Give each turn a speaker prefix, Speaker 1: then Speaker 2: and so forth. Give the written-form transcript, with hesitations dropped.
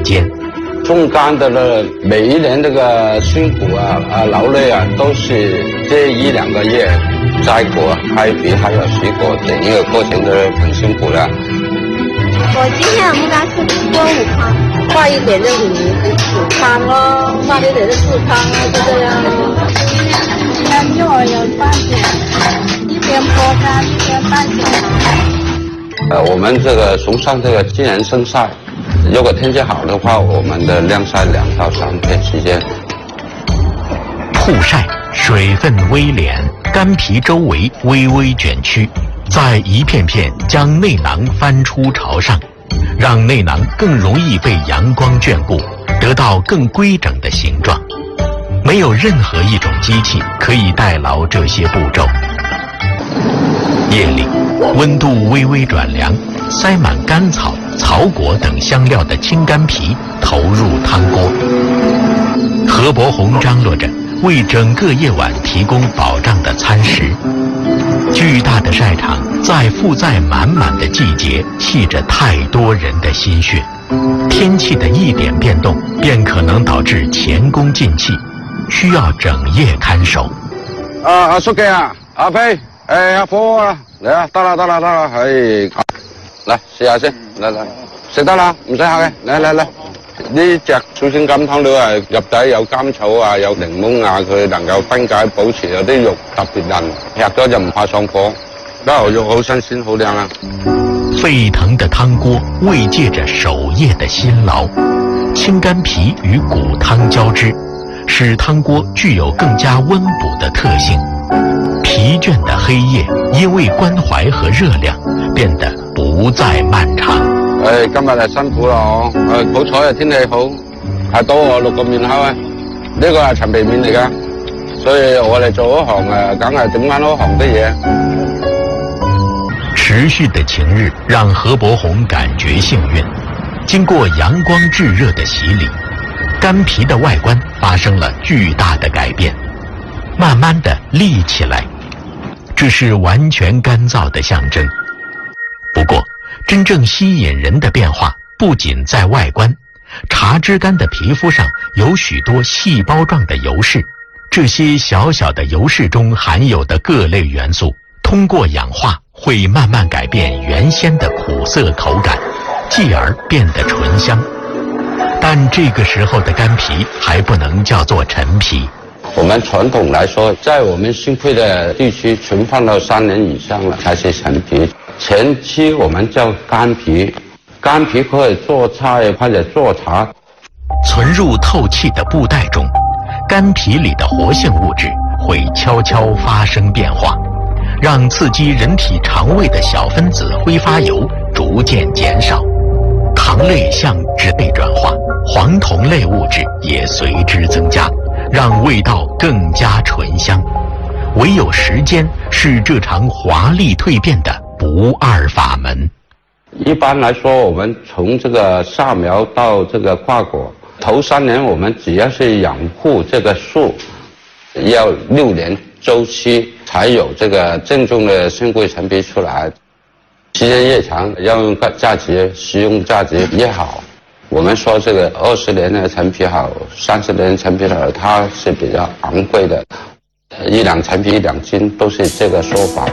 Speaker 1: 间。
Speaker 2: 种柑的呢，每一年这个辛苦劳累都是这1-2个月，摘果、开皮还有洗果，整一个过程都很辛苦的。
Speaker 3: 我今天我们家是做午餐，快一点的午餐咯，慢一点的素餐啊，就这样。今天幼儿园饭点，一边剥柑一边带小孩。
Speaker 2: 我们这个崇尚这个自然生晒，如果天气好的话，我们的晾晒2到3天时间。
Speaker 1: 曝晒，水分微敛，柑皮周围微微卷曲，再一片片将内囊翻出朝上，让内囊更容易被阳光眷顾，得到更规整的形状。没有任何一种机器可以代劳这些步骤。夜里，温度微微转凉，塞满甘草、草果等香料的青柑皮投入汤锅。何伯宏张罗着为整个夜晚提供保障的餐食。巨大的晒场在负载满满的季节系着太多人的心血，天气的一点变动便可能导致前功尽弃，需要整夜看守。
Speaker 2: 阿书记阿飛，阿火啊，嚟啊，得啦，嚟試下先，嚟，食得啦，唔使客嘅，嚟。呢隻小青柑湯料入底有甘草有檸檬佢能夠分解保持，有啲肉特別韌，吃咗就唔怕上火，牛肉好新鮮好靚啊！
Speaker 1: 沸騰的湯鍋慰藉着守夜的辛勞，青柑皮與骨湯交織，使湯鍋具有更加溫補的特性。疲倦的黑夜因為關懷和熱量變得不再漫長。
Speaker 2: 今日係辛苦啦好彩天氣好，係多我6個面口呢個係陳皮面嚟噶，所以我哋做嗰行梗係整翻嗰行的嘢。
Speaker 1: 持續的晴日讓何伯宏感覺幸運，經過陽光炙熱的洗禮，柑皮的外觀發生了巨大的改變，慢慢的立起來，這是完全乾燥的象徵。不過真正吸引人的變化不僅在外觀，茶枝柑的皮膚上有許多細胞狀的油室，這些小小的油室中含有的各類元素，通過氧化會慢慢改變原先的苦澀口感，繼而變得醇香。但這個時候的柑皮還不能叫做陳皮。
Speaker 2: 我們傳統來說，在我們新會的地區存放到3年以上了才是陳皮。前期我們叫柑皮，柑皮可以做菜或者做茶。
Speaker 1: 存入透氣的布袋中，柑皮裡的活性物質會悄悄發生變化，讓刺激人體腸胃的小分子揮發油逐漸減少，糖類向脂類轉化，黃酮類物質也隨之增加，讓味道更加醇香。唯有時間是這場華麗蛻變的不二法門。
Speaker 2: 一般來說，我們從這個夏苗到這個掛果，頭3年我們只要是養護這個樹，要6年周期才有這個正宗的新貴陳皮出來。時間越長，要用價值、使用價值越好。我們說這個20年的陳皮好，30年的陳皮好，它是比較昂貴的，1兩陳皮1兩斤都是這個說法。